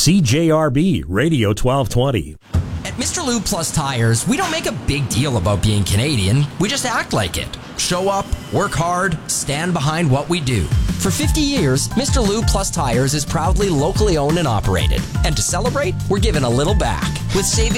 CJRB Radio 1220. At Mr. Lube Plus Tires, we don't make a big deal about being Canadian. We just act like it. Show up, work hard, stand behind what we do. For 50 years, Mr. Lube Plus Tires is proudly locally owned and operated. And to celebrate, we're giving a little back with savings